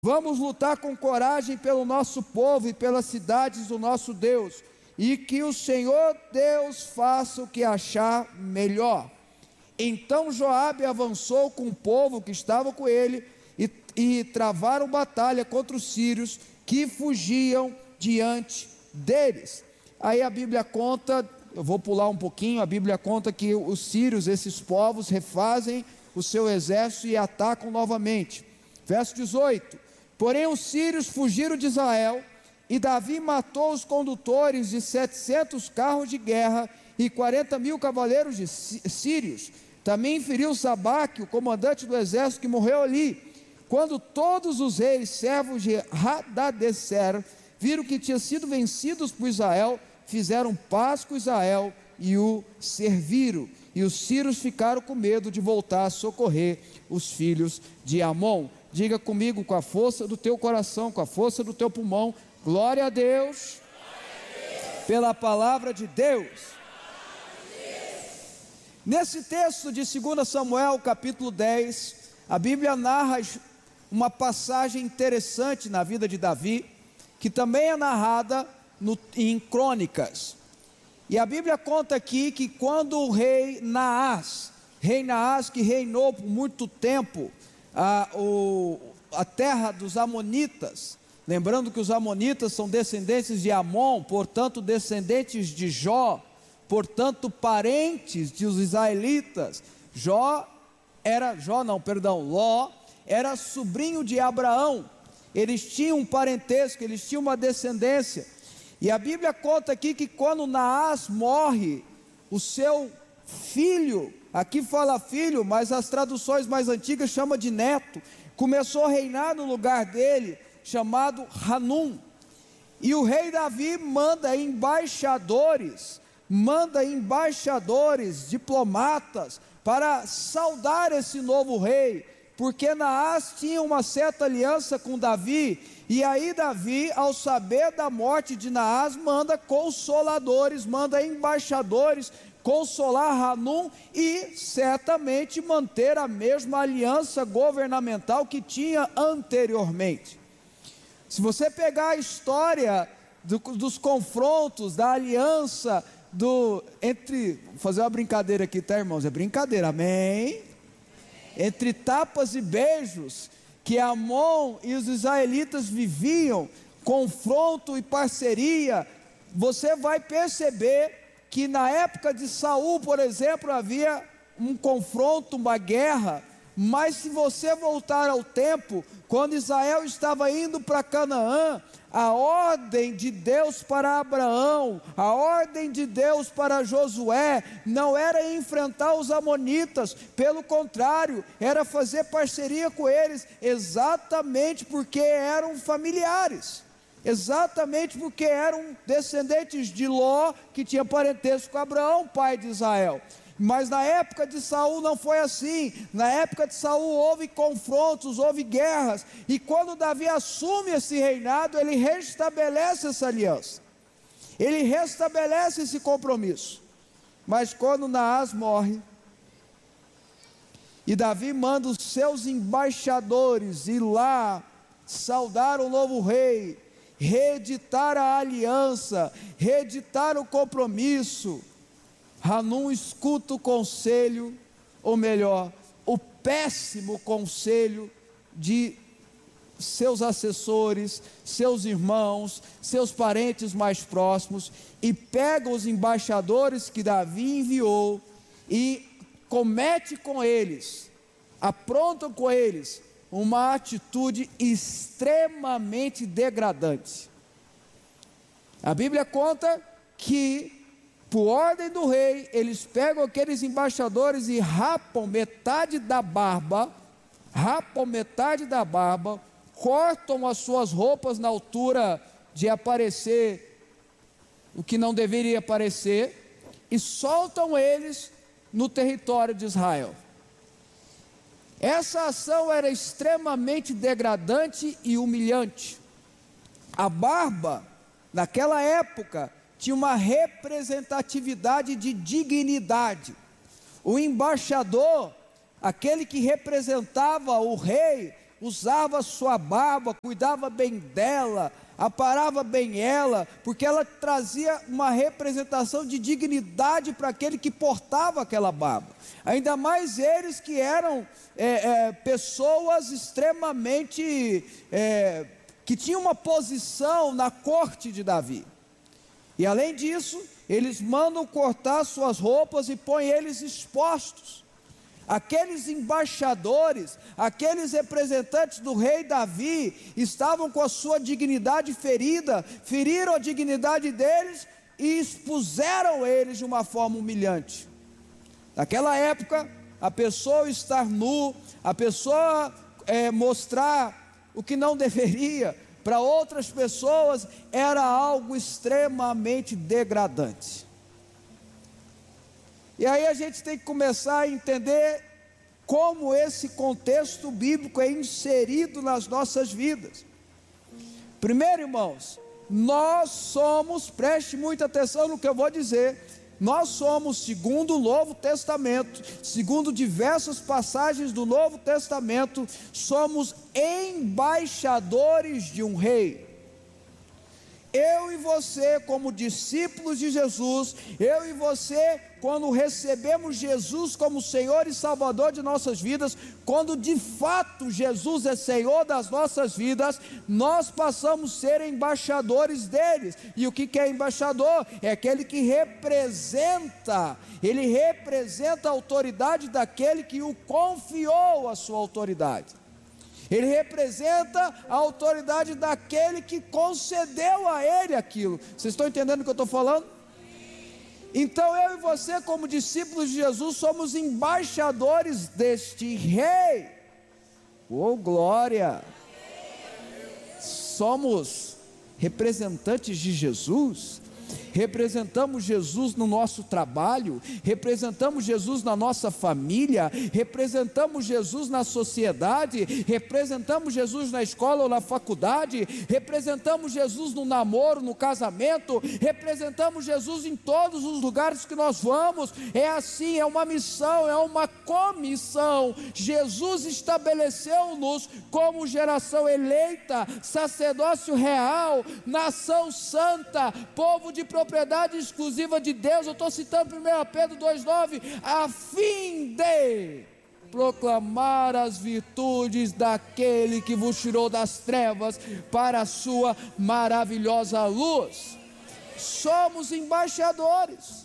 Vamos lutar com coragem pelo nosso povo e pelas cidades do nosso Deus, e que o Senhor Deus faça o que achar melhor. Então Joabe avançou com o povo que estava com ele e travaram batalha contra os sírios que fugiam diante deles. Aí a Bíblia conta, eu vou pular um pouquinho, a Bíblia conta que os sírios, esses povos, refazem o seu exército e atacam novamente. Verso 18: porém os sírios fugiram de Israel, e Davi matou os condutores de 700 carros de guerra e 40.000 cavaleiros de sírios. Também feriu Sabaque, o comandante do exército, que morreu ali. Quando todos os reis, servos de Hadadezer, viram que tinham sido vencidos por Israel, fizeram paz com Israel e o serviram. E os sírios ficaram com medo de voltar a socorrer os filhos de Amon. Diga comigo, com a força do teu coração, com a força do teu pulmão: glória a Deus, pela palavra de Deus. Nesse texto de 2 Samuel, capítulo 10, a Bíblia narra uma passagem interessante na vida de Davi, que também é narrada em Crônicas. E a Bíblia conta aqui que quando o rei Naás, que reinou por muito tempo a terra dos amonitas, lembrando que os amonitas são descendentes de Amon, portanto descendentes de Jó, portanto parentes dos israelitas. Ló era sobrinho de Abraão. Eles tinham um parentesco, eles tinham uma descendência. E a Bíblia conta aqui que quando Naás morre, o seu filho, aqui fala filho, mas as traduções mais antigas chamam de neto, começou a reinar no lugar dele, chamado Hanum. E o rei Davi manda embaixadores, diplomatas, para saudar esse novo rei, porque Naás tinha uma certa aliança com Davi. E aí Davi, ao saber da morte de Naás, manda consoladores, manda embaixadores consolar Hanum e certamente manter a mesma aliança governamental que tinha anteriormente. Se você pegar a história dos confrontos, da aliança vou fazer uma brincadeira aqui, tá, irmãos? É brincadeira, amém? Entre tapas e beijos que Amon e os israelitas viviam, confronto e parceria, você vai perceber que na época de Saul, por exemplo, havia um confronto, uma guerra. Mas se você voltar ao tempo, quando Israel estava indo para Canaã, a ordem de Deus para Abraão, a ordem de Deus para Josué, não era enfrentar os amonitas, pelo contrário, era fazer parceria com eles, exatamente porque eram familiares, exatamente porque eram descendentes de Ló, que tinha parentesco com Abraão, pai de Israel. Mas na época de Saul não foi assim. Na época de Saul houve confrontos, houve guerras, e quando Davi assume esse reinado, ele restabelece essa aliança, ele restabelece esse compromisso. Mas quando Naás morre, e Davi manda os seus embaixadores ir lá saudar o novo rei, reeditar a aliança, reeditar o compromisso, Hanum escuta o conselho, ou melhor, o péssimo conselho de seus assessores, seus irmãos, seus parentes mais próximos, e pega os embaixadores que Davi enviou e comete com eles, apronta com eles uma atitude extremamente degradante. A Bíblia conta que, por ordem do rei, eles pegam aqueles embaixadores e rapam metade da barba, cortam as suas roupas na altura de aparecer o que não deveria aparecer, e soltam eles no território de Israel. Essa ação era extremamente degradante e humilhante. A barba, naquela época, tinha uma representatividade de dignidade. O embaixador, aquele que representava o rei, usava sua barba, cuidava bem dela, aparava bem ela, porque ela trazia uma representação de dignidade para aquele que portava aquela barba. Ainda mais eles que eram pessoas extremamente, que tinham uma posição na corte de Davi. E além disso, eles mandam cortar suas roupas e põem eles expostos. Aqueles embaixadores, aqueles representantes do rei Davi, estavam com a sua dignidade ferida, feriram a dignidade deles e expuseram eles de uma forma humilhante. Naquela época, a pessoa estar nu, a pessoa mostrar o que não deveria para outras pessoas, era algo extremamente degradante. E aí a gente tem que começar a entender como esse contexto bíblico é inserido nas nossas vidas. Primeiro, irmãos, nós somos, preste muita atenção no que eu vou dizer, nós somos, segundo o Novo Testamento, segundo diversas passagens do Novo Testamento, somos embaixadores de um rei. Eu e você, como discípulos de Jesus, eu e você, quando recebemos Jesus como Senhor e Salvador de nossas vidas, quando de fato Jesus é Senhor das nossas vidas, nós passamos a ser embaixadores deles. E o que é embaixador? É aquele que representa, ele representa a autoridade daquele que o confiou a sua autoridade. Ele representa a autoridade daquele que concedeu a ele aquilo. Vocês estão entendendo o que eu estou falando? Então eu e você, como discípulos de Jesus, somos embaixadores deste rei. Oh, glória! Somos representantes de Jesus. Representamos Jesus no nosso trabalho, representamos Jesus na nossa família, representamos Jesus na sociedade, representamos Jesus na escola ou na faculdade, representamos Jesus no namoro, no casamento, representamos Jesus em todos os lugares que nós vamos. É assim, é uma missão, é uma comissão. Jesus estabeleceu-nos como geração eleita, sacerdócio real, nação santa, povo de propriedade exclusiva de Deus. Eu estou citando 1 Pedro 2,9, a fim de proclamar as virtudes daquele que vos tirou das trevas para a sua maravilhosa luz. Somos embaixadores,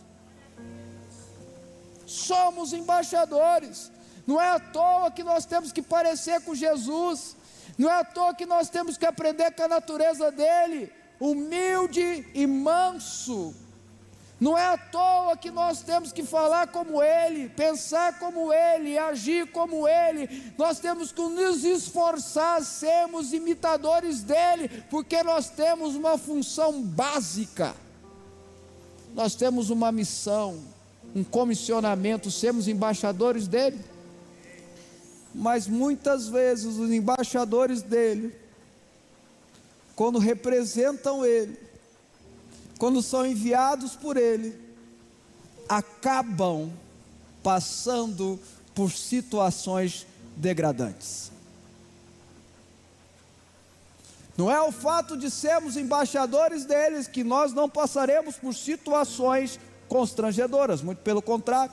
somos embaixadores. Não é à toa que nós temos que parecer com Jesus, não é à toa que nós temos que aprender com a natureza dele, humilde e manso. Não é à toa que nós temos que falar como ele, pensar como ele, agir como ele. Nós temos que nos esforçar a sermos imitadores dele, porque nós temos uma função básica, nós temos uma missão, um comissionamento, sermos embaixadores dele. Mas muitas vezes os embaixadores dele, quando representam ele, quando são enviados por ele, acabam passando por situações degradantes. Não é o fato de sermos embaixadores deles que nós não passaremos por situações constrangedoras, muito pelo contrário.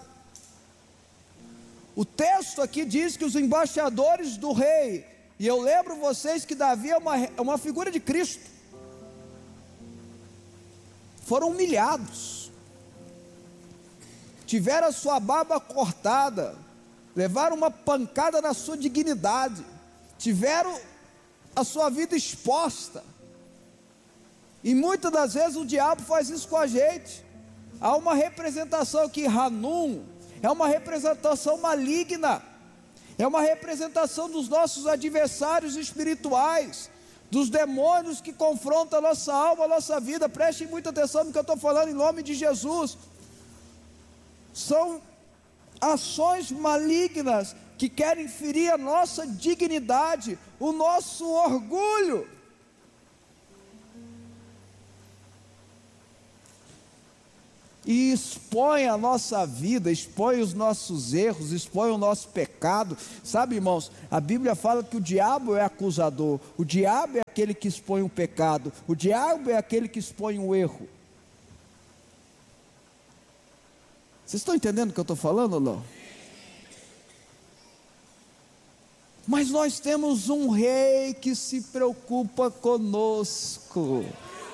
O texto aqui diz que os embaixadores do rei, e eu lembro vocês que Davi é uma figura de Cristo, foram humilhados, tiveram a sua barba cortada, levaram uma pancada na sua dignidade, tiveram a sua vida exposta. E muitas das vezes o diabo faz isso com a gente. Há uma representação aqui, Hanum, é uma representação maligna, é uma representação dos nossos adversários espirituais, dos demônios que confrontam a nossa alma, a nossa vida. Prestem muita atenção no que eu estou falando em nome de Jesus. São ações malignas que querem ferir a nossa dignidade, o nosso orgulho. e expõe a nossa vida, expõe os nossos erros, expõe o nosso pecado. Sabe, irmãos, a Bíblia fala que o diabo é acusador, o diabo é aquele que expõe o pecado, o diabo é aquele que expõe o erro. Vocês estão entendendo o que eu estou falando ou não? Mas nós temos um rei que se preocupa conosco,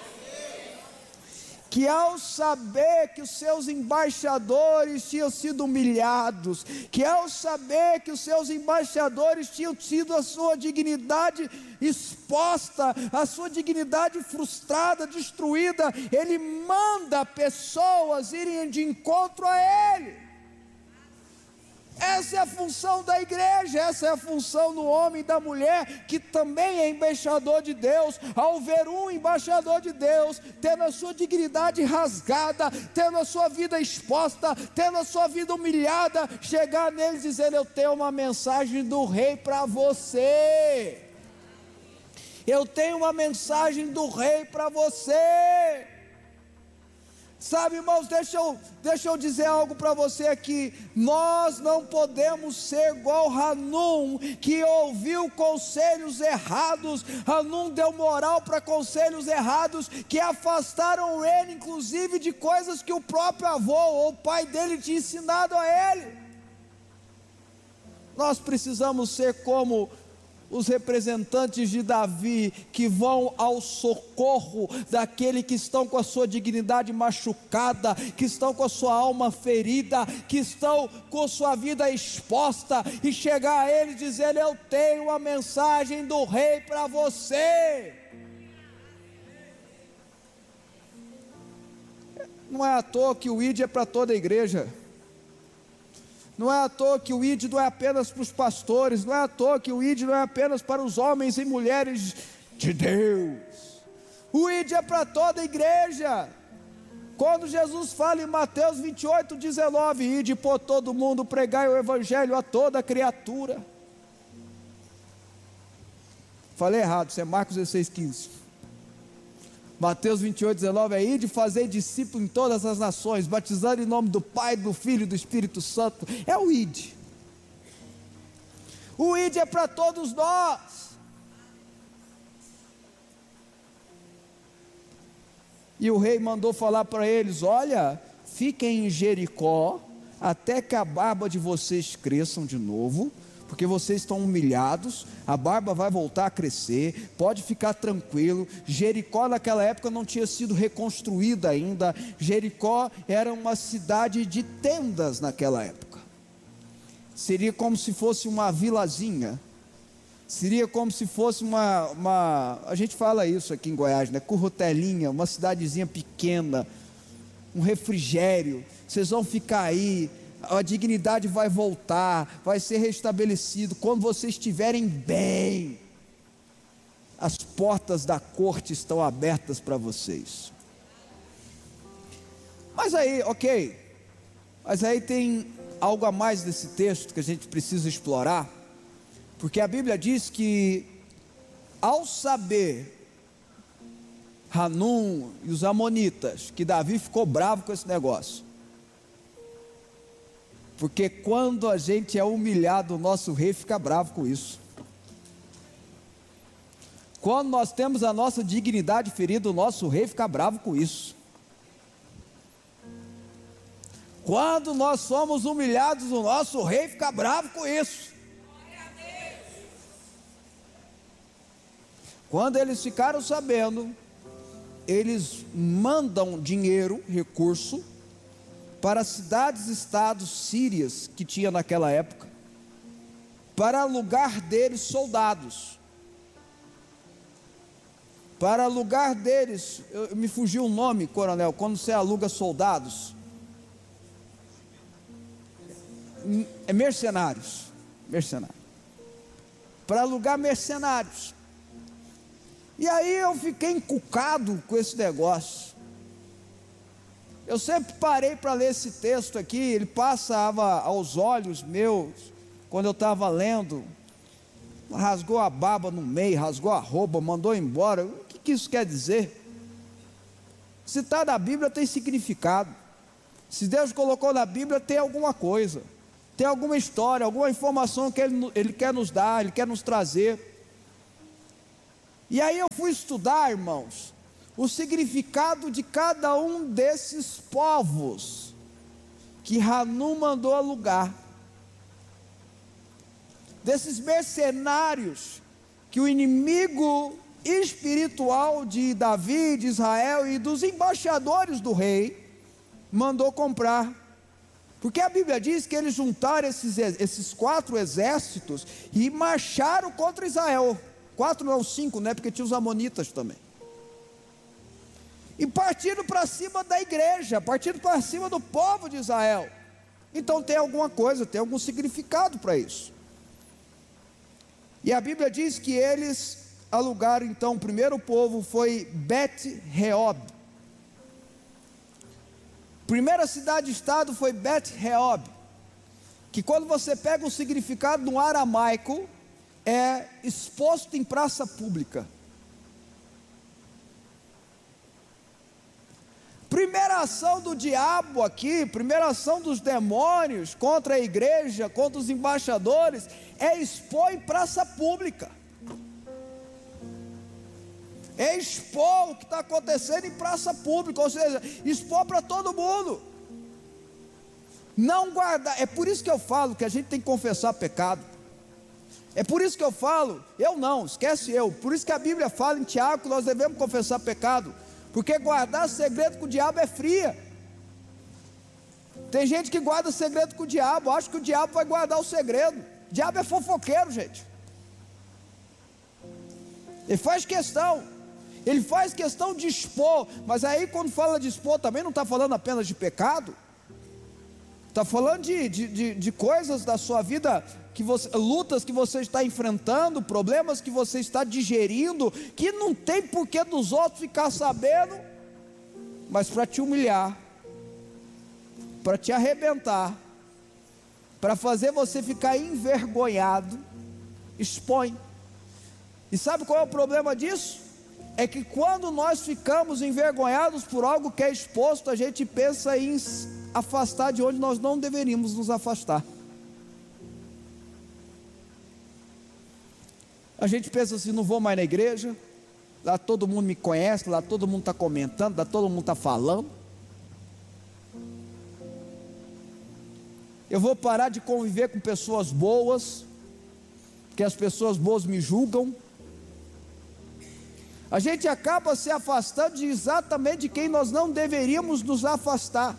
que ao saber que os seus embaixadores tinham sido humilhados, que ao saber que os seus embaixadores tinham tido a sua dignidade exposta, a sua dignidade frustrada, destruída, ele manda pessoas irem de encontro a ele. Essa é a função da igreja, essa é a função do homem e da mulher, que também é embaixador de Deus. Ao ver um embaixador de Deus, tendo a sua dignidade rasgada, tendo a sua vida exposta, tendo a sua vida humilhada, chegar neles e dizer: eu tenho uma mensagem do rei para você, eu tenho uma mensagem do rei para você. Sabe, irmãos, deixa eu dizer algo para você aqui. Nós não podemos ser igual Hanum, que ouviu conselhos errados. Hanum deu moral para conselhos errados, que afastaram ele, inclusive, de coisas que o próprio avô ou o pai dele tinha ensinado a ele. Nós precisamos ser como os representantes de Davi, que vão ao socorro daqueles que estão com a sua dignidade machucada, que estão com a sua alma ferida, que estão com a sua vida exposta, e chegar a ele e dizer: eu tenho a mensagem do rei para você. Não é à toa que o ID é para toda a igreja. Não é à toa que o ID não é apenas para os pastores, não é à toa que o ID não é apenas para os homens e mulheres de Deus. O ID é para toda a igreja. Quando Jesus fala em Mateus 28:19, ide por todo mundo, pregai o evangelho a toda criatura. Falei errado, isso é Marcos 16:15. Mateus 28:19 é: ide fazer discípulo em todas as nações, batizando em nome do Pai, do Filho e do Espírito Santo. É o ide. O ide é para todos nós. E o rei mandou falar para eles: olha, fiquem em Jericó até que a barba de vocês cresçam de novo, porque vocês estão humilhados, a barba vai voltar a crescer, pode ficar tranquilo. Jericó naquela época não tinha sido reconstruída ainda. Jericó era uma cidade de tendas naquela época. Seria como se fosse uma vilazinha, seria como se fosse a gente fala isso aqui em Goiás, né? Currotelinha, uma cidadezinha pequena, um refrigério. Vocês vão ficar aí, a dignidade vai voltar, vai ser restabelecido. Quando vocês estiverem bem, as portas da corte estão abertas para vocês. Mas aí, ok, mas aí tem algo a mais desse texto que a gente precisa explorar, porque a Bíblia diz que, ao saber Hanum e os amonitas que Davi ficou bravo com esse negócio, porque quando a gente é humilhado, o nosso rei fica bravo com isso. Quando nós temos a nossa dignidade ferida, o nosso rei fica bravo com isso. Quando nós somos humilhados, o nosso rei fica bravo com isso. Quando eles ficaram sabendo, eles mandam dinheiro, recurso, para cidades e estados sírias que tinha naquela época, para alugar deles soldados, para alugar deles, me fugiu o nome, coronel, quando você aluga soldados, é mercenários, para alugar mercenários. E aí eu fiquei encucado com esse negócio. Eu sempre parei para ler esse texto aqui, ele passava aos olhos meus, quando eu estava lendo, rasgou a barba no meio, rasgou a roupa, mandou embora. O que isso quer dizer? Se está na Bíblia tem significado. Se Deus colocou na Bíblia, tem alguma coisa, tem alguma história, alguma informação que Ele quer nos dar, Ele quer nos trazer. E aí eu fui estudar, irmãos, o significado de cada um desses povos que Hanun mandou alugar, desses mercenários que o inimigo espiritual de Davi, de Israel e dos embaixadores do rei mandou comprar. Porque a Bíblia diz que eles juntaram esses 4 exércitos e marcharam contra Israel. 4 não, 5, né? Porque tinha os amonitas também. E partiram para cima da igreja, partiram para cima do povo de Israel. Então tem alguma coisa, tem algum significado para isso. E a Bíblia diz que eles alugaram, então, o primeiro povo foi Bet-Reob. Primeira cidade-estado foi Bet-Reob, que quando você pega o significado no aramaico, é exposto em praça pública. Primeira ação do diabo aqui, primeira ação dos demônios contra a igreja, contra os embaixadores, é expor em praça pública. É expor o que está acontecendo em praça pública, ou seja, expor para todo mundo. Não guardar, é por isso que eu falo que a gente tem que confessar pecado. É por isso que eu falo, eu não, esquece eu. Por isso que a Bíblia fala em Tiago que nós devemos confessar pecado. Porque guardar segredo com o diabo é fria. Tem gente que guarda segredo com o diabo, acha que o diabo vai guardar o segredo. O diabo é fofoqueiro, gente. Ele faz questão de expor. Mas aí quando fala de expor, também não está falando apenas de pecado. Está falando de coisas da sua vida, lutas que você está enfrentando, problemas que você está digerindo, que não tem porquê dos outros ficar sabendo, mas para te humilhar, para te arrebentar, para fazer você ficar envergonhado, expõe. E sabe qual é o problema disso? É que quando nós ficamos envergonhados por algo que é exposto, a gente pensa em afastar de onde nós não deveríamos nos afastar. A gente pensa assim, não vou mais na igreja, lá todo mundo me conhece, lá todo mundo está comentando, lá todo mundo está falando. Eu vou parar de conviver com pessoas boas, porque as pessoas boas me julgam. A gente acaba se afastando exatamente de quem nós não deveríamos nos afastar.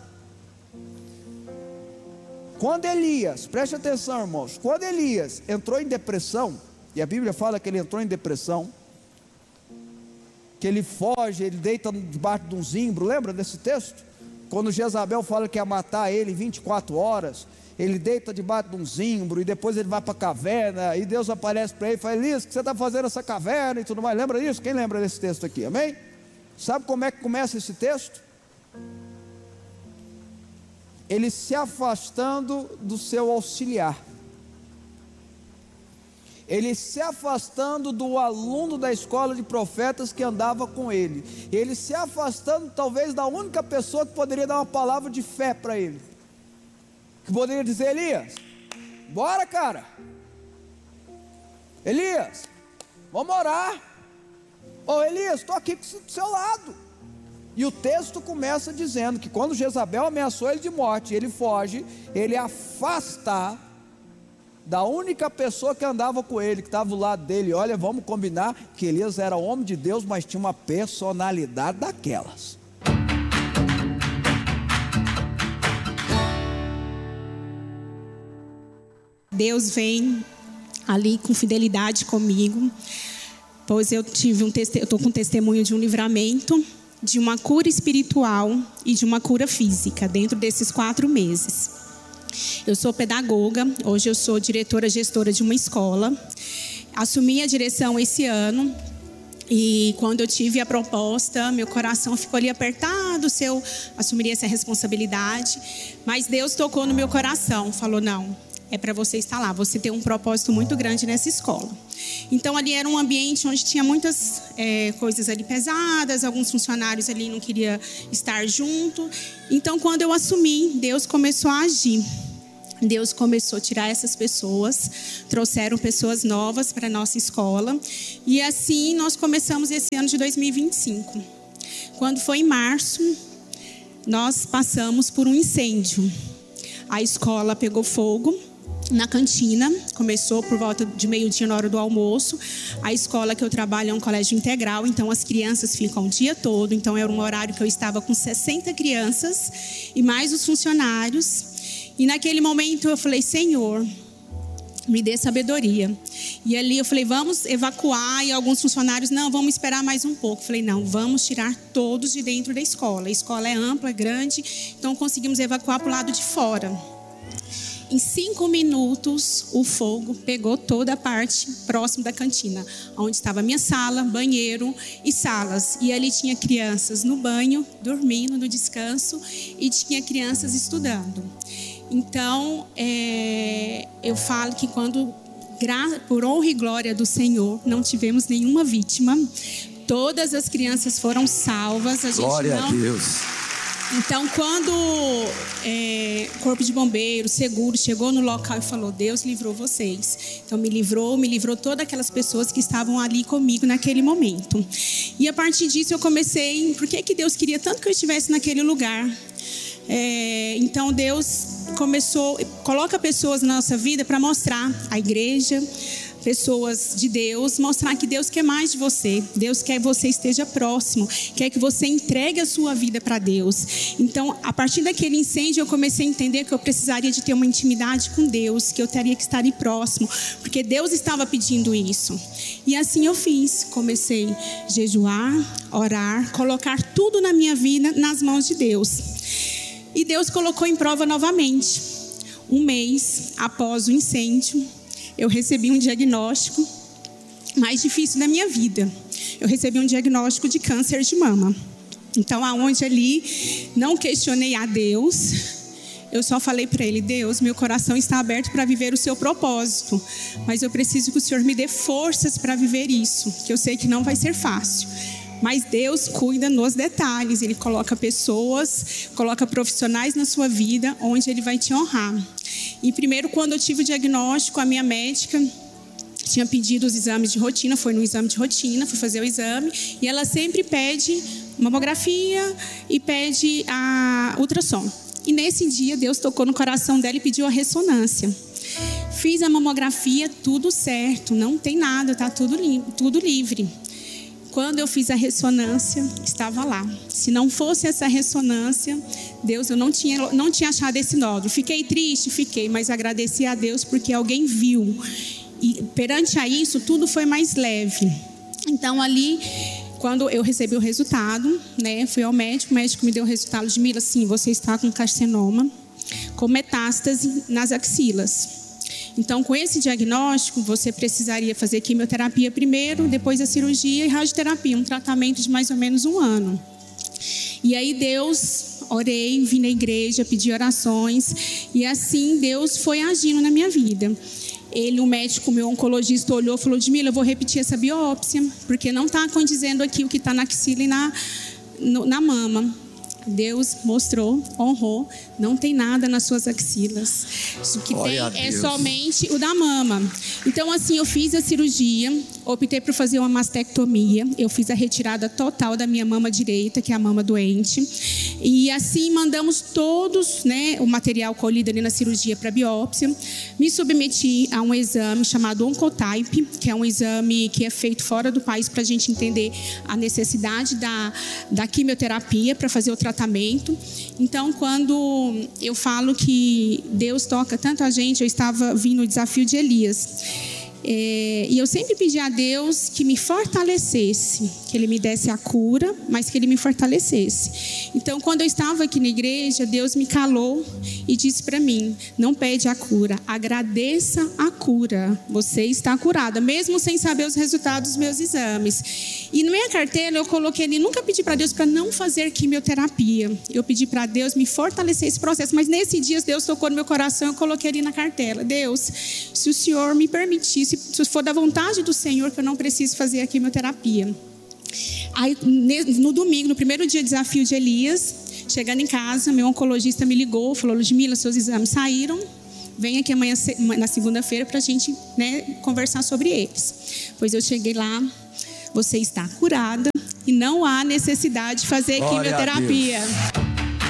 Quando Elias, preste atenção, irmãos, quando Elias entrou em depressão, e a Bíblia fala que ele entrou em depressão, que ele foge, ele deita debaixo de um zimbro, lembra desse texto? Quando Jezabel fala que ia matar ele em 24 horas, ele deita debaixo de um zimbro, e depois ele vai para a caverna, e Deus aparece para ele e fala, Elias, o que você está fazendo nessa caverna e tudo mais, lembra disso? Quem lembra desse texto aqui, amém? Sabe como é que começa esse texto? Ele se afastando do seu auxiliar, ele se afastando do aluno da escola de profetas que andava com ele, ele se afastando talvez da única pessoa que poderia dar uma palavra de fé para ele, que poderia dizer, Elias, bora cara, Elias, vamos orar, ô Elias, estou aqui do seu lado. E o texto começa dizendo que quando Jezabel ameaçou ele de morte, ele foge, ele afasta da única pessoa que andava com ele, que estava do lado dele. Olha, vamos combinar que Elias era homem de Deus, mas tinha uma personalidade daquelas. Deus vem ali com fidelidade comigo, pois eu estou com testemunho de um livramento, de uma cura espiritual e de uma cura física dentro desses 4 meses. Eu sou pedagoga, hoje eu sou diretora gestora de uma escola, assumi a direção esse ano e quando eu tive a proposta, meu coração ficou ali apertado se eu assumiria essa responsabilidade, mas Deus tocou no meu coração, falou não, é para você estar lá. Você tem um propósito muito grande nessa escola. Então, ali era um ambiente onde tinha muitas coisas ali pesadas, alguns funcionários ali não queriam estar junto. Então, quando eu assumi, Deus começou a agir. Deus começou a tirar essas pessoas, trouxeram pessoas novas para a nossa escola. E assim, nós começamos esse ano de 2025. Quando foi em março, nós passamos por um incêndio. A escola pegou fogo na cantina, começou por volta de meio-dia na hora do almoço. A escola que eu trabalho é um colégio integral, então as crianças ficam o dia todo. Então era um horário que eu estava com 60 crianças e mais os funcionários. E naquele momento eu falei, Senhor, me dê sabedoria. E ali eu falei, vamos evacuar. E alguns funcionários, não, vamos esperar mais um pouco. Eu falei, não, vamos tirar todos de dentro da escola. A escola é ampla, é grande, então conseguimos evacuar para o lado de fora. Em 5 minutos, o fogo pegou toda a parte próxima da cantina, onde estava a minha sala, banheiro e salas. E ali tinha crianças no banho, dormindo, no descanso, e tinha crianças estudando. Então, eu falo que quando, por honra e glória do Senhor, não tivemos nenhuma vítima. Todas as crianças foram salvas. Glória a Deus. Então, quando o Corpo de Bombeiros, Seguro, chegou no local e falou, Deus livrou vocês. Então, me livrou todas aquelas pessoas que estavam ali comigo naquele momento. E a partir disso eu comecei, por que Deus queria tanto que eu estivesse naquele lugar? Então Deus coloca pessoas na nossa vida para mostrar a igreja, pessoas de Deus, mostrar que Deus quer mais de você. Deus quer que você esteja próximo, quer que você entregue a sua vida para Deus. Então, a partir daquele incêndio, eu comecei a entender que eu precisaria de ter uma intimidade com Deus, que eu teria que estar ali próximo, porque Deus estava pedindo isso. E assim eu fiz. Comecei a jejuar, orar, colocar tudo na minha vida nas mãos de Deus. E Deus colocou em prova novamente. Um mês após o incêndio, eu recebi um diagnóstico mais difícil da minha vida. Eu recebi um diagnóstico de câncer de mama. Então, aonde ali, não questionei a Deus, eu só falei para Ele, Deus, meu coração está aberto para viver o seu propósito, mas eu preciso que o Senhor me dê forças para viver isso, que eu sei que não vai ser fácil. Mas Deus cuida nos detalhes. Ele coloca pessoas, coloca profissionais na sua vida, onde Ele vai te honrar. E primeiro, quando eu tive o diagnóstico, a minha médica tinha pedido os exames de rotina. Foi no exame de rotina, fui fazer o exame. E ela sempre pede mamografia e pede a ultrassom. E nesse dia, Deus tocou no coração dela e pediu a ressonância. Fiz a mamografia, tudo certo, não tem nada, está tudo livre. Quando eu fiz a ressonância, estava lá. Se não fosse essa ressonância, Deus, eu não tinha achado esse nódulo. Fiquei triste, mas agradeci a Deus porque alguém viu. E perante a isso, tudo foi mais leve. Então, ali, quando eu recebi o resultado, né, fui ao médico, o médico me deu o resultado de Mila, sim, você está com carcinoma, com metástase nas axilas. Então, com esse diagnóstico, você precisaria fazer quimioterapia primeiro, depois a cirurgia e radioterapia, um tratamento de mais ou menos 1 ano. E aí orei, vim na igreja, pedi orações, e assim Deus foi agindo na minha vida. O médico, meu oncologista, olhou e falou, Edmila, eu vou repetir essa biópsia, porque não está condizendo aqui o que está na axila e na mama. Deus mostrou, honrou, não tem nada nas suas axilas. O que tem é somente o da mama. Então, assim, eu fiz a cirurgia, optei por fazer uma mastectomia. Eu fiz a retirada total da minha mama direita, que é a mama doente. E assim, mandamos todos, né, o material colhido ali na cirurgia para biópsia. Me submeti a um exame chamado Oncotype, que é um exame que é feito fora do país para a gente entender a necessidade da quimioterapia para fazer o tratamento. Então, quando eu falo que Deus toca tanto a gente, eu estava vindo o desafio de Elias. E eu sempre pedi a Deus que me fortalecesse, que Ele me desse a cura, mas que Ele me fortalecesse. Então, quando eu estava aqui na igreja, Deus me calou e disse para mim: não pede a cura, agradeça a cura. Você está curada, mesmo sem saber os resultados dos meus exames. E na minha carteira eu coloquei ali, nunca pedi para Deus para não fazer quimioterapia. Eu pedi para Deus me fortalecer esse processo, mas nesse dia Deus tocou no meu coração, eu coloquei ali na cartela: Deus, se o Senhor me permitisse, se for da vontade do Senhor, que eu não preciso fazer a quimioterapia. Aí, no domingo, no primeiro dia do desafio de Elias, chegando em casa, meu oncologista me ligou, falou: Ludmila, seus exames saíram, vem aqui amanhã, na segunda-feira, para a gente, conversar sobre eles. Pois eu cheguei lá: você está curada e não há necessidade de fazer quimioterapia.